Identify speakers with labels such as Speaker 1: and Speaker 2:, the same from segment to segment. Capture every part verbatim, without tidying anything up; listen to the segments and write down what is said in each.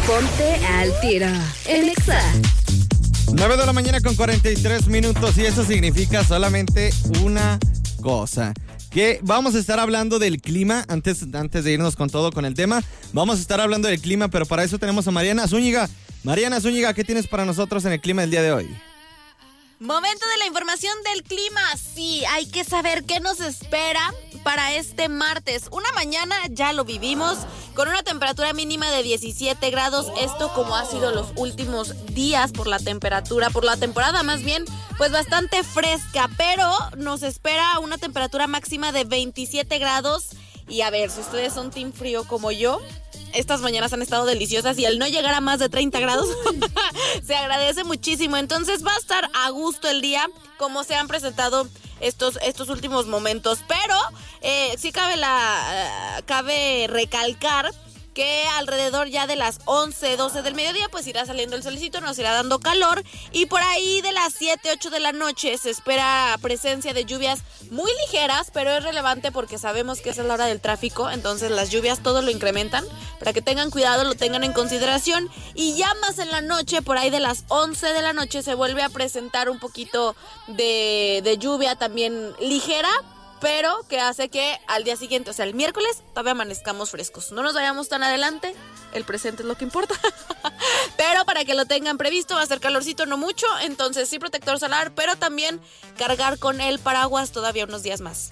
Speaker 1: Ponte al tiro en Exa.
Speaker 2: nueve de la mañana con cuarenta y tres minutos y eso significa solamente una cosa. Que vamos a estar hablando del clima antes, antes de irnos con todo con el tema. Vamos a estar hablando del clima, pero para eso tenemos a Mariana Zúñiga. Mariana Zúñiga, ¿qué tienes para nosotros en el clima del día de hoy?
Speaker 3: Momento de la información del clima. Sí, hay que saber qué nos espera para este martes. Una mañana, ya lo vivimos, con una temperatura mínima de diecisiete grados. Esto como ha sido los últimos días por la temperatura, por la temporada más bien, pues bastante fresca. Pero nos espera una temperatura máxima de veintisiete grados. Y a ver, si ustedes son team frío como yo, estas mañanas han estado deliciosas y al no llegar a más de treinta grados se agradece muchísimo. Entonces va a estar a gusto el día como se han presentado estos, estos últimos momentos. Pero eh, sí cabe, la, uh, cabe recalcar que alrededor ya de las once, doce del mediodía pues irá saliendo el solecito, nos irá dando calor y por ahí de las siete, ocho de la noche se espera presencia de lluvias muy ligeras, pero es relevante porque sabemos que esa es la hora del tráfico, entonces las lluvias todo lo incrementan, para que tengan cuidado, lo tengan en consideración. Y ya más en la noche, por ahí de las once de la noche se vuelve a presentar un poquito de, de lluvia también ligera, pero que hace que al día siguiente, o sea, el miércoles, todavía amanezcamos frescos. No nos vayamos tan adelante, el presente es lo que importa. Pero para que lo tengan previsto, va a ser calorcito, no mucho, entonces sí protector solar, pero también cargar con el paraguas todavía unos días más.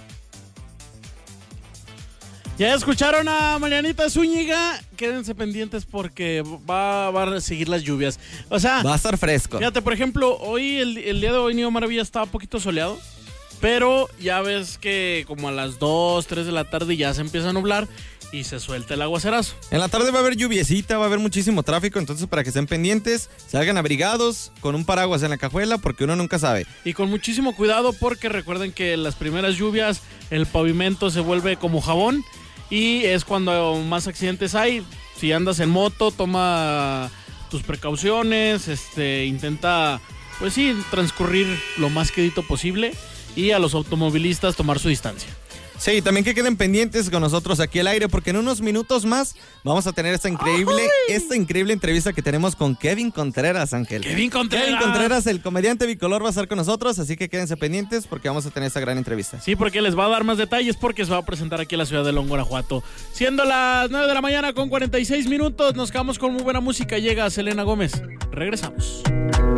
Speaker 4: Ya escucharon a Marianita Zúñiga, quédense pendientes porque va, va a seguir las lluvias. O sea,
Speaker 2: va a estar fresco.
Speaker 4: Fíjate, por ejemplo, hoy, el, el día de hoy, Nido Maravilla estaba un poquito soleado. Pero ya ves que como a las dos, tres de la tarde ya se empieza a nublar y se suelta el aguacerazo.
Speaker 2: En la tarde va a haber lluviecita, va a haber muchísimo tráfico, entonces para que estén pendientes, salgan abrigados, con un paraguas en la cajuela, porque uno nunca sabe.
Speaker 4: Y con muchísimo cuidado porque recuerden que las primeras lluvias el pavimento se vuelve como jabón y es cuando más accidentes hay. Si andas en moto, toma tus precauciones, este, intenta, pues sí, transcurrir lo más quedito posible. Y a los automovilistas tomar su distancia.
Speaker 2: Sí, también que queden pendientes con nosotros aquí al aire, porque en unos minutos más vamos a tener esta increíble, ¡ay! esta increíble entrevista que tenemos con Kevin Contreras, Ángel.
Speaker 4: Kevin Contreras.
Speaker 2: Kevin Contreras, el comediante bicolor, va a estar con nosotros, así que quédense pendientes porque vamos a tener esta gran entrevista.
Speaker 4: Sí, porque les va a dar más detalles porque se va a presentar aquí en la ciudad de León, Guanajuato. Siendo las nueve de la mañana con cuarenta y seis minutos, nos quedamos con muy buena música. Llega Selena Gómez. Regresamos.